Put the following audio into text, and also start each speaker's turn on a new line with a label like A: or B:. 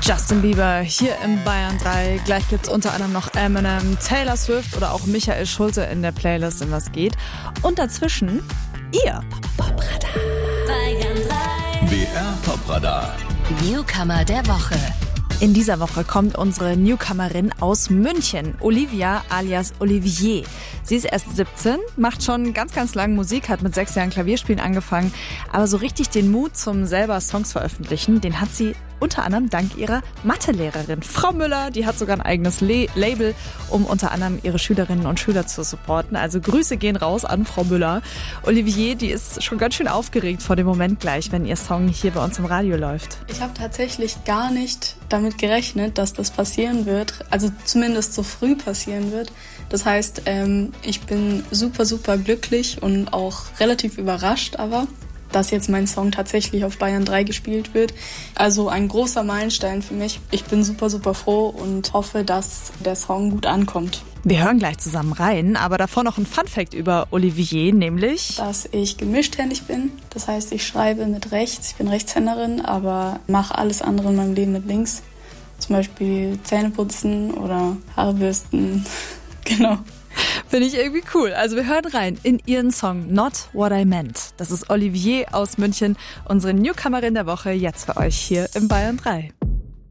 A: Justin Bieber hier im Bayern 3. Gleich gibt's unter anderem noch Eminem, Taylor Swift oder auch Michael Schulte in der Playlist, in was geht. Und dazwischen ihr Pop-Radar.
B: Bayern 3.
C: BR Pop-Radar.
B: Newcomer der Woche.
A: In dieser Woche kommt unsere Newcomerin aus München, Olivia alias Olivier. Sie ist erst 17, macht schon ganz lang Musik, hat mit 6 Jahren Klavierspielen angefangen. Aber so richtig den Mut zum selber Songs veröffentlichen, den hat sie unter anderem dank ihrer Mathelehrerin. Frau Müller, die hat sogar ein eigenes Label, um unter anderem ihre Schülerinnen und Schüler zu supporten. Also Grüße gehen raus an Frau Müller. Olivier, die ist schon ganz schön aufgeregt vor dem Moment gleich, wenn ihr Song hier bei uns im Radio läuft.
D: Ich habe tatsächlich gar nicht damit gerechnet, dass das passieren wird, also zumindest so früh passieren wird. Das heißt, ich bin super glücklich und auch relativ überrascht, aber dass jetzt mein Song tatsächlich auf Bayern 3 gespielt wird. Also ein großer Meilenstein für mich. Ich bin super froh und hoffe, dass der Song gut ankommt.
A: Wir hören gleich zusammen rein, aber davor noch ein Funfact über Olivier, nämlich
D: dass ich gemischthändig bin. Das heißt, ich schreibe mit rechts, ich bin Rechtshänderin, aber mache alles andere in meinem Leben mit links. Zum Beispiel Zähne putzen oder Haare bürsten. Genau.
A: Finde ich irgendwie cool. Also wir hören rein in ihren Song Not What I Meant. Das ist Olivier aus München, unsere Newcomerin der Woche, jetzt für euch hier im Bayern 3.